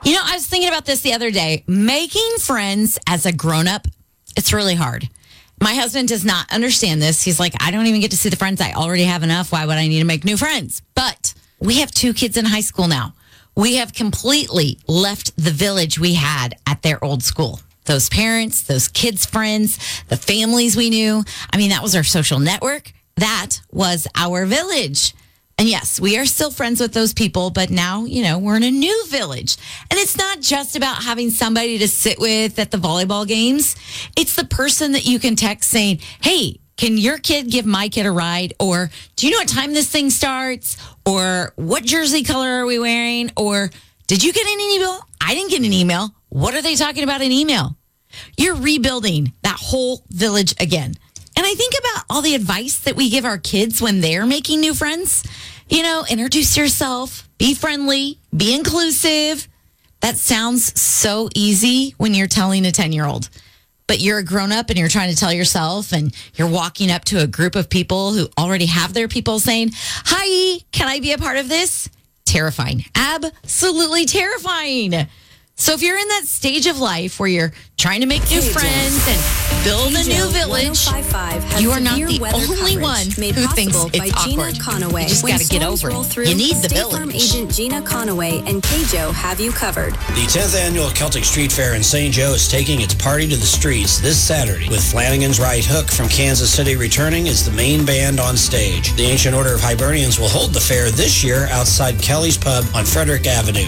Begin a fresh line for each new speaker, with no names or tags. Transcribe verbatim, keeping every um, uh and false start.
You know, I was thinking about this the other day. Making friends as a grown-up, it's really hard. My husband does not understand this. He's like, I don't even get to see the friends. I already have enough. Why would I need to make new friends? But we have two kids in high school now. We have completely left the village we had at their old school. Those parents, those kids' friends, the families we knew. I mean, that was our social network. That was our village. And yes, we are still friends with those people, but now, you know, we're in a new village. And it's not just about having somebody to sit with at the volleyball games. It's the person that you can text saying, hey, can your kid give my kid a ride? Or do you know what time this thing starts? Or what jersey color are we wearing? Or did you get an email? I didn't get an email. What are they talking about in email? You're rebuilding that whole village again. And I think about all the advice that we give our kids when they're making new friends. You know, introduce yourself, be friendly, be inclusive. That sounds so easy when you're telling a ten-year-old. But you're a grown-up and you're trying to tell yourself, and you're walking up to a group of people who already have their people saying, hi, can I be a part of this? Terrifying. Absolutely terrifying. So if you're in that stage of life where you're trying to make new friends and build a new village, you are not the only one who thinks it's awkward.
Conaway.
You just got to get over it.
Through,
you need the
State
village.
Farm agent Gina Conaway and K J O have you covered.
The tenth annual Celtic Street Fair in Saint Joe is taking its party to the streets this Saturday, with Flanagan's Right Hook from Kansas City returning as the main band on stage. The Ancient Order of Hibernians will hold the fair this year outside Kelly's Pub on Frederick Avenue.